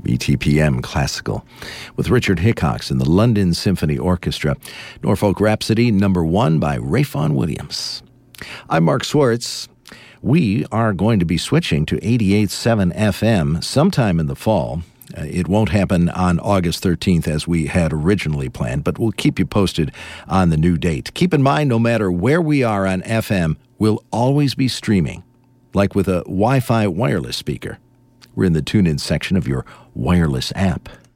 BTPM Classical, with Richard Hickox and the London Symphony Orchestra. Norfolk Rhapsody, number 1 by Ralph Vaughan Williams. I'm Mark Swartz. We are going to be switching to 88.7 FM sometime in the fall. It won't happen on August 13th as we had originally planned, but we'll keep you posted on the new date. Keep in mind, no matter where we are on FM, we'll always be streaming, like with a Wi-Fi wireless speaker. We're in the tune-in section of your wireless app.